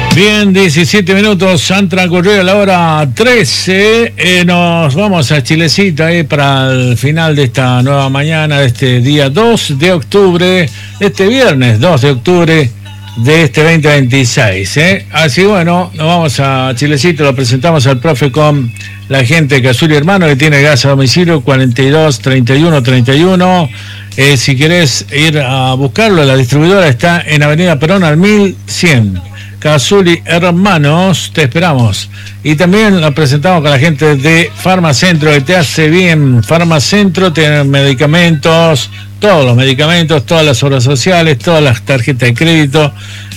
Bien, 17 minutos, han transcurrido la hora 13. Nos vamos a Chilecito para el final de esta nueva mañana, de este día 2 de octubre, este viernes 2 de octubre de este 2026. Así bueno, nos vamos a Chilecito, lo presentamos al profe con la gente de Cazuri Hermano, que tiene gas a domicilio 42 31 31. Si querés ir a buscarlo, la distribuidora está en Avenida Perón al 1100. Cazuri Hermanos, te esperamos. Y también nos presentamos con la gente de Farmacentro, que te hace bien. Farmacentro tiene medicamentos, todos los medicamentos, todas las obras sociales, todas las tarjetas de crédito,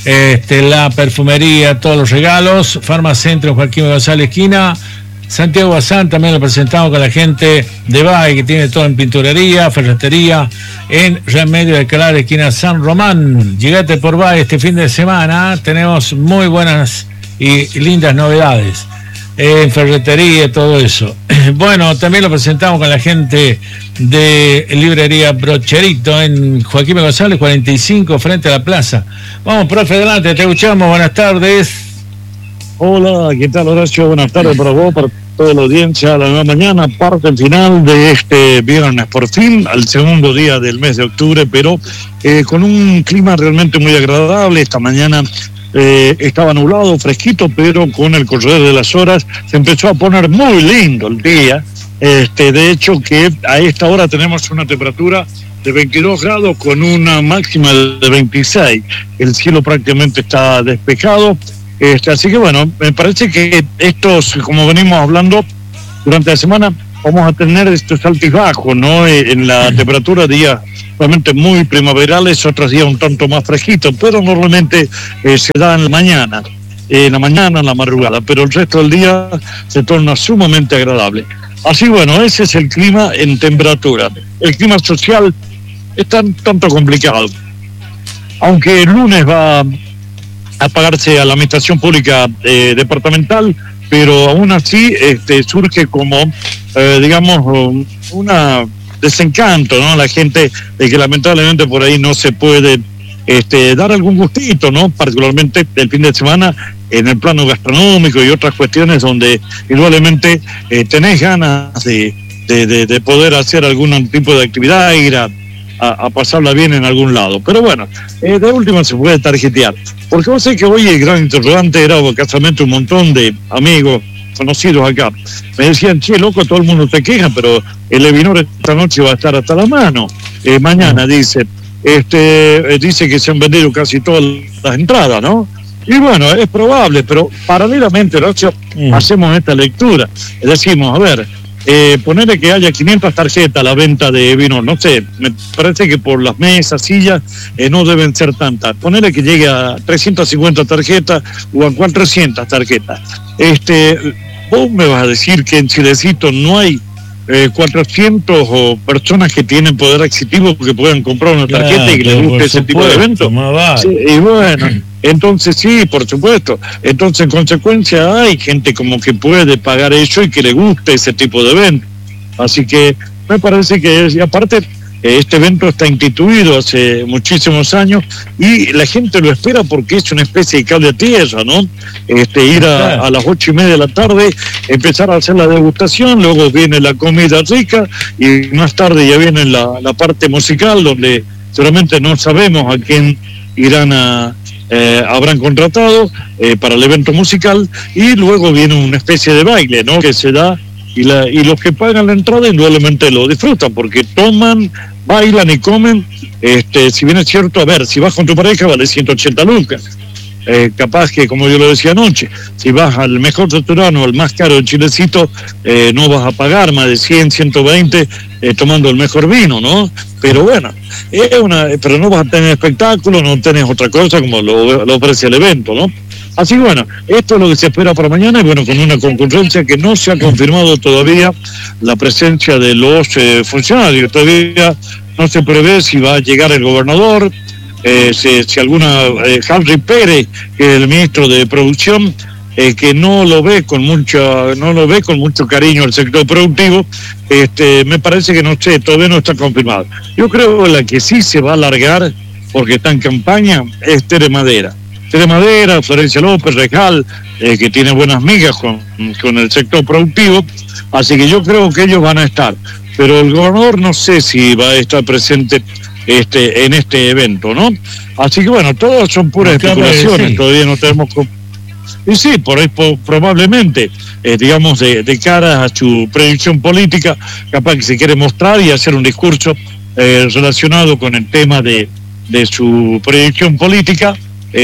la perfumería, todos los regalos. Farmacentro, Joaquín González esquina. Santiago Bazán también lo presentamos con la gente de BAE, que tiene todo en pinturería, ferretería, en Remedio de Calar, esquina San Román. Llegate por BAE este fin de semana, tenemos muy buenas y lindas novedades en ferretería, todo eso. Bueno, también lo presentamos con la gente de librería Brocherito en Joaquín González 45, frente a la plaza. Vamos, profe, adelante, te escuchamos, buenas tardes. Hola, ¿qué tal, Horacio? Buenas tardes para vos, para toda la audiencia. La nueva mañana, parte final de este viernes, por fin, al segundo día del mes de octubre, pero con un clima realmente muy agradable. Esta mañana estaba nublado, fresquito, pero con el correr de las horas se empezó a poner muy lindo el día. De hecho, que a esta hora tenemos una temperatura de 22 grados con una máxima de 26. El cielo prácticamente está despejado. Así que bueno, me parece que estos, como venimos hablando durante la semana, vamos a tener estos altibajos, ¿no? En la temperatura, días realmente muy primaverales, otros días un tanto más fresquitos, pero normalmente se da en la mañana, en la madrugada, pero el resto del día se torna sumamente agradable. Así bueno, ese es el clima en temperatura. El clima social es tanto complicado. Aunque el lunes va a pagarse a la administración pública departamental, pero aún así surge como, digamos, una desencanto, ¿no? La gente de que lamentablemente por ahí no se puede dar algún gustito, ¿no? Particularmente el fin de semana en el plano gastronómico y otras cuestiones donde indudablemente tenés ganas de poder hacer algún tipo de actividad, ir a pasarla bien en algún lado. Pero bueno, de última se puede tarjetear. Porque vos sabés que hoy el gran interrogante era casualmente un montón de amigos conocidos acá. Me decían, che, loco, todo el mundo te queja, pero el Evinor esta noche va a estar hasta la mano. Mañana dice que se han vendido casi todas las entradas, ¿no? Y bueno, es probable, pero paralelamente, Horacio, hacemos esta lectura. Decimos, a ver, ponerle que haya 500 tarjetas a la venta de vino, no sé, me parece que por las mesas, sillas, no deben ser tantas. Ponerle que llegue a 350 tarjetas o a 400 tarjetas. Vos me vas a decir que en Chilecito no hay 400 personas que tienen poder adquisitivo que puedan comprar una tarjeta y que les guste ese tipo de evento. Sí, y bueno, entonces sí, por supuesto. Entonces en consecuencia hay gente como que puede pagar eso y que le guste ese tipo de evento. Así que me parece que y aparte este evento está instituido hace muchísimos años y la gente lo espera porque es una especie de cable a tierra, ¿no? Ir a las 8:30 de la tarde, empezar a hacer la degustación, luego viene la comida rica y más tarde ya viene la parte musical donde seguramente no sabemos a quién habrán contratado para el evento musical y luego viene una especie de baile, ¿no? Que se da y los que pagan la entrada indudablemente lo disfrutan porque toman, bailan y comen. Si bien es cierto, a ver, si vas con tu pareja vale 180 lucas. Capaz que, como yo lo decía anoche, si vas al mejor restaurante o al más caro de Chilecito, no vas a pagar más de 100, 120 tomando el mejor vino, ¿no? Pero bueno, pero no vas a tener espectáculo, no tenés otra cosa como lo ofrece el evento, ¿no? Así que bueno, esto es lo que se espera para mañana y bueno, con una concurrencia que no se ha confirmado todavía la presencia de los funcionarios. Todavía no se prevé si va a llegar el gobernador, si alguna Henry Pérez, que es el ministro de Producción, que no lo ve con mucho cariño el sector productivo, me parece que no sé, todavía no está confirmado. Yo creo que la que sí se va a alargar, porque está en campaña, es Tere Madera. de Madera, Florencia López, Rejal, que tiene buenas migas con el sector productivo, así que yo creo que ellos van a estar, pero el gobernador no sé si va a estar presente en este evento, ¿no? Así que bueno, todas son puras especulaciones, sí. Todavía no tenemos... Y sí, probablemente, digamos, de cara a su predicción política, capaz que se quiere mostrar y hacer un discurso relacionado con el tema de su predicción política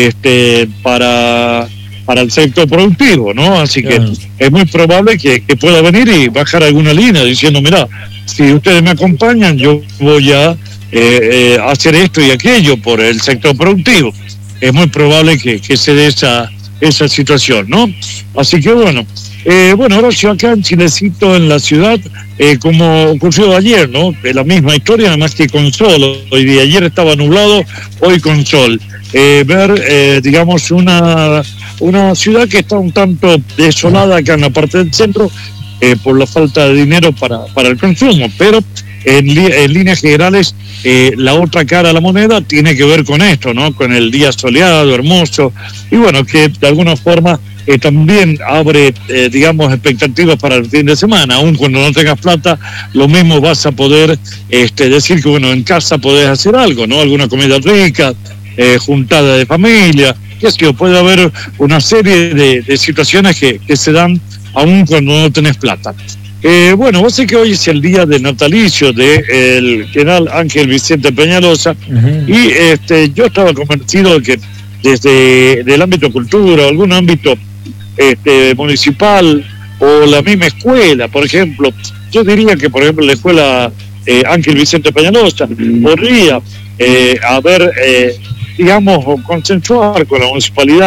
para el sector productivo, ¿no? Así que es muy probable que pueda venir y bajar alguna línea diciendo, mira, si ustedes me acompañan, yo voy a hacer esto y aquello por el sector productivo. Es muy probable que se dé esa situación, ¿no? Así que bueno, Horacio, acá en Chilecito, en la ciudad, como ocurrió ayer, ¿no? La misma historia, nada más que con sol. Hoy día, ayer estaba nublado, hoy con sol. Digamos, una ciudad que está un tanto desolada acá en la parte del centro por la falta de dinero para el consumo, pero en líneas generales la otra cara de la moneda tiene que ver con esto, ¿no? Con el día soleado, hermoso, y bueno, que de alguna forma también abre, digamos, expectativas para el fin de semana. Aún cuando no tengas plata, lo mismo vas a poder decir que, bueno, en casa podés hacer algo, ¿no? Alguna comida rica, juntada de familia, que sí, puede haber una serie de situaciones que se dan aún cuando no tenés plata. Vos sé que hoy es el día de natalicio del general Ángel Vicente Peñalosa, y yo estaba convencido de que desde el ámbito cultura o algún ámbito municipal o la misma escuela, por ejemplo, yo diría que por ejemplo la escuela Ángel Vicente Peñalosa podría digamos, consensuar con la municipalidad